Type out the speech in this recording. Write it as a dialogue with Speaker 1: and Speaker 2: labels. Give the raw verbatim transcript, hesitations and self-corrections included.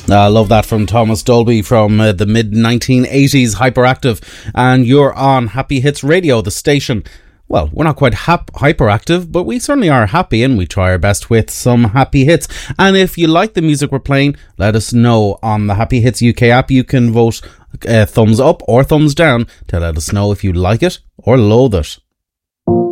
Speaker 1: I love that from Thomas Dolby from uh, the mid nineteen eighties, Hyperactive. And you're on Happy Hits Radio, the station. Well, we're not quite hap- hyperactive, but we certainly are happy, and we try our best with some happy hits. And if you like the music we're playing, let us know on the Happy Hits U K app. You can vote uh, thumbs up or thumbs down to let us know if you like it or loathe it.